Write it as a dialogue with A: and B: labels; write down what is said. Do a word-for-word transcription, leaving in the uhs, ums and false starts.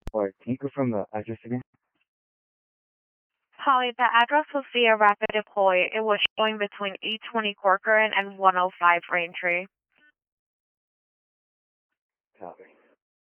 A: Or can you confirm the address again?
B: Holly, the address was via Rapid Deploy. It was showing between eight twenty Corcoran and one oh five Raintree.
A: Copy.